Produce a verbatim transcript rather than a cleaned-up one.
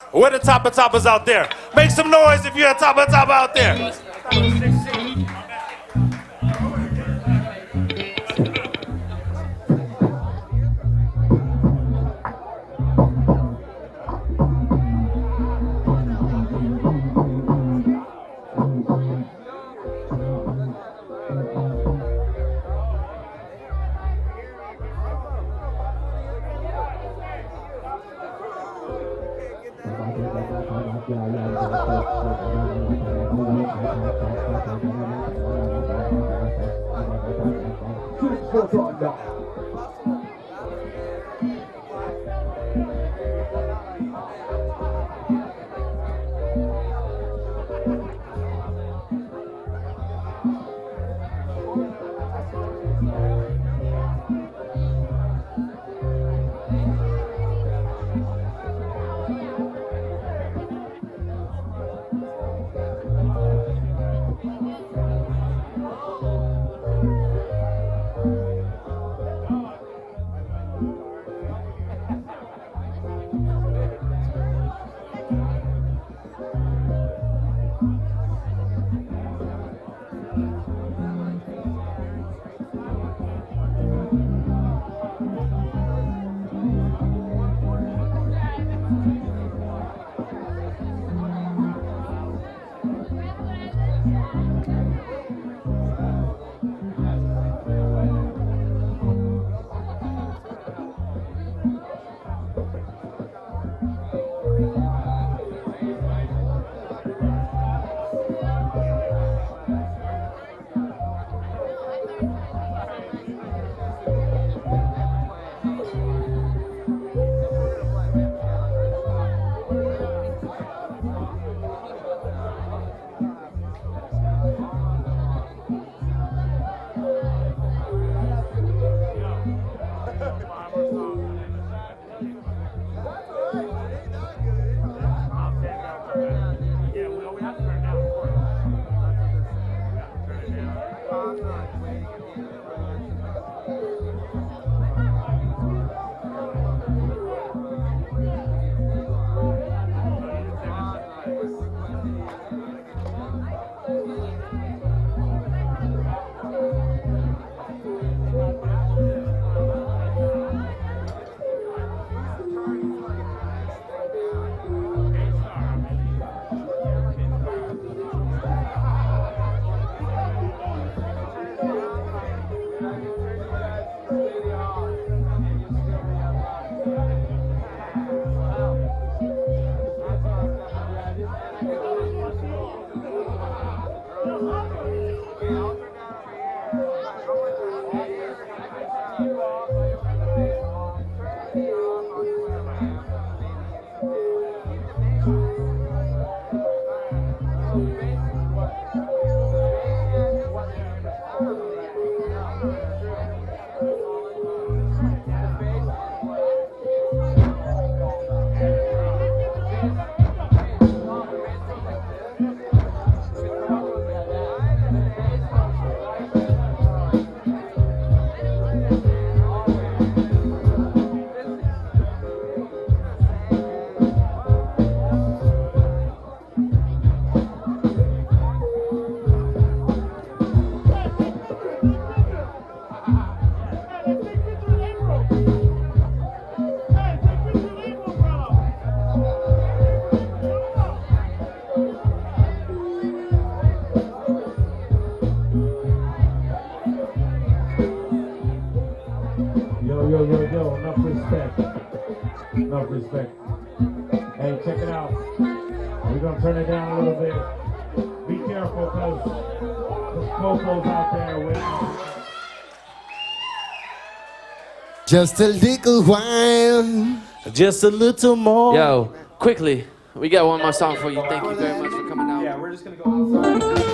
Where the Tapa Tapas out there? Make some noise if you're a Tapa Tapa out there. yo, yo, yo, enough respect. Enough respect. Hey, check it out. We're gonna turn it down a little bit. Be careful, cause there's fofos out there waiting. Just a little while. Just a little more. Yo, quickly, we got one more song for you. Thank you very much for coming out. Yeah, we're just gonna go.